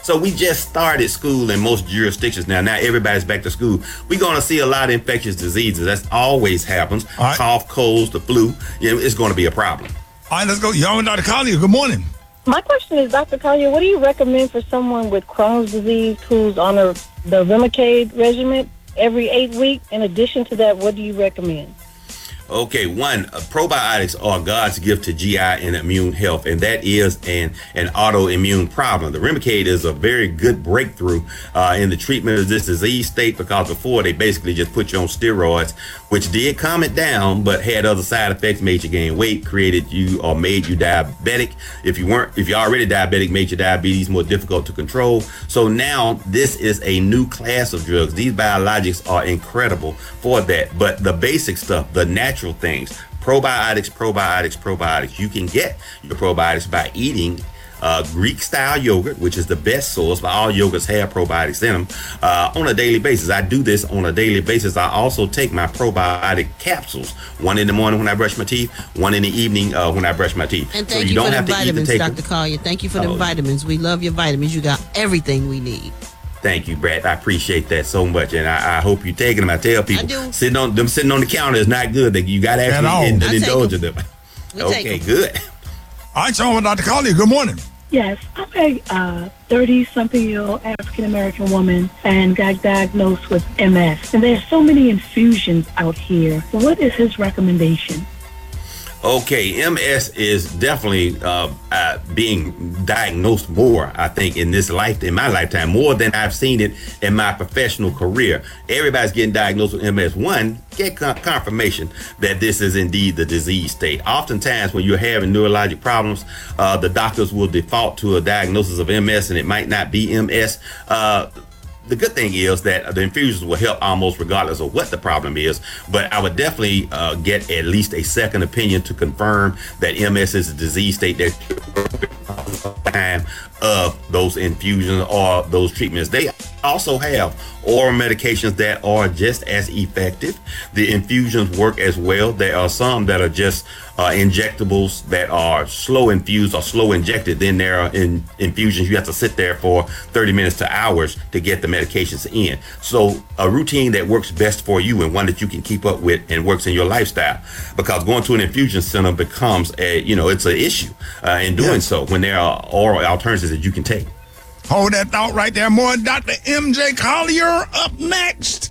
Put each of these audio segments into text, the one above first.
So we just started school in most jurisdictions now. Now everybody's back to school. We're going to see a lot of infectious diseases. That always happens. Right. Cough, colds, the flu. It's going to be a problem. All right, let's go. Y'all and Dr. Collier, good morning. My question is, Dr. Collier, what do you recommend for someone with Crohn's disease who's on the Remicade regimen every 8 weeks? In addition to that, what do you recommend? Okay, one, probiotics are God's gift to GI and immune health, and that is an autoimmune problem. The Remicade is a very good breakthrough in the treatment of this disease state, because before they basically just put you on steroids, which did calm it down, but had other side effects, made you gain weight, created you or made you diabetic. If you're already diabetic, made your diabetes more difficult to control. So now this is a new class of drugs. These biologics are incredible for that, but the basic stuff, the natural things, probiotics. You can get your probiotics by eating Greek style yogurt, which is the best source, but all yogurts have probiotics in them on a daily basis. I do this on a daily basis. I also take my probiotic capsules, one in the morning when I brush my teeth, one in the evening when I brush my teeth. And thank you for the vitamins, Dr. Collier. Thank you for the vitamins. We love your vitamins. You got everything we need. Thank you, Brad. I appreciate that so much, and I hope you're taking them. I tell people, sitting on the counter is not good. You got to actually indulge in them. Okay, good. All right, so Dr. Collier, good morning. Yes, I'm a 30-something-year-old African-American woman and got diagnosed with MS. And there's so many infusions out here. What is his recommendation? Okay, MS is definitely being diagnosed more, I think, in my lifetime, more than I've seen it in my professional career. Everybody's getting diagnosed with MS. One, get confirmation that this is indeed the disease state. Oftentimes, when you're having neurologic problems, the doctors will default to a diagnosis of MS, and it might not be MS. The good thing is that the infusions will help almost regardless of what the problem is, but I would definitely get at least a second opinion to confirm that MS is a disease state that time of those infusions or those treatments. They also have oral medications that are just as effective. The infusions work as well. There are some that are just injectables that are slow infused or slow injected. Then there are infusions you have to sit there for 30 minutes to hours to get the medications in. So a routine that works best for you and one that you can keep up with and works in your lifestyle, because going to an infusion center becomes it's an issue in doing so when there are oral alternatives that you can take. Hold that thought right there. More Dr. MJ Collier up next.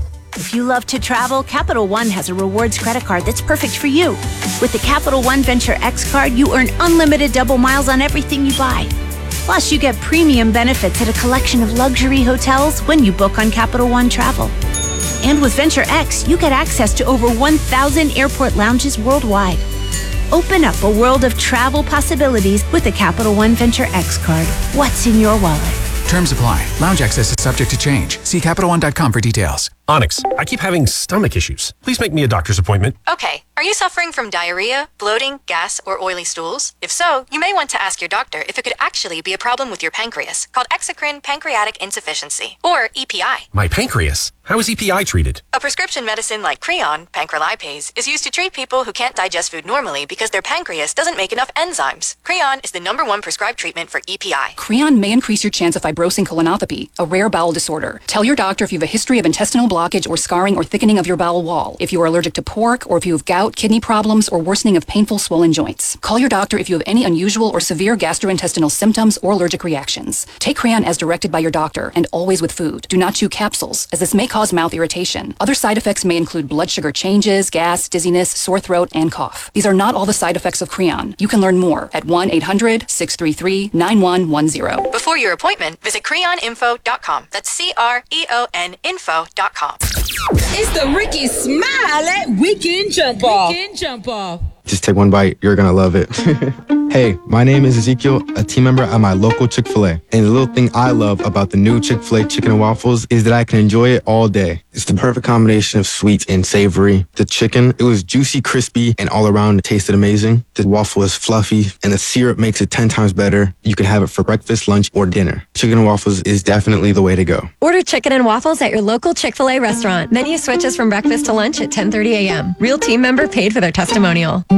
If you love to travel, Capital One has a rewards credit card that's perfect for you. With the Capital One Venture X card, you earn unlimited double miles on everything you buy. Plus, you get premium benefits at a collection of luxury hotels when you book on Capital One Travel. And with Venture X, you get access to over 1,000 airport lounges worldwide. Open up a world of travel possibilities with the Capital One Venture X card. What's in your wallet? Terms apply. Lounge access is subject to change. See CapitalOne.com for details. Onyx, I keep having stomach issues. Please make me a doctor's appointment. Okay. Are you suffering from diarrhea, bloating, gas, or oily stools? If so, you may want to ask your doctor if it could actually be a problem with your pancreas, called exocrine pancreatic insufficiency, or EPI. My pancreas? How is EPI treated? A prescription medicine like Creon, pancrelipase, is used to treat people who can't digest food normally because their pancreas doesn't make enough enzymes. Creon is the #1 prescribed treatment for EPI. Creon may increase your chance of fibrosing colonopathy, a rare bowel disorder. Tell your doctor if you have a history of intestinal blockage or scarring or thickening of your bowel wall, if you are allergic to pork, or if you have gout, kidney problems, or worsening of painful swollen joints. Call your doctor if you have any unusual or severe gastrointestinal symptoms or allergic reactions. Take Creon as directed by your doctor and always with food. Do not chew capsules, as this may cause mouth irritation. Other side effects may include blood sugar changes, gas, dizziness, sore throat, and cough. These are not all the side effects of Creon. You can learn more at 1-800-633-9110. Before your appointment, visit creoninfo.com. That's CREON info.com. It's the Ricky Smiley Weekend Jump Off. Just take one bite. You're going to love it. Hey, my name is Ezekiel, a team member at my local Chick-fil-A. And the little thing I love about the new Chick-fil-A chicken and waffles is that I can enjoy it all day. It's the perfect combination of sweet and savory. The chicken, it was juicy, crispy, and all around it tasted amazing. The waffle is fluffy, and the syrup makes it 10 times better. You can have it for breakfast, lunch, or dinner. Chicken and waffles is definitely the way to go. Order chicken and waffles at your local Chick-fil-A restaurant. Menu switches from breakfast to lunch at 10:30 a.m. Real team member paid for their testimonial.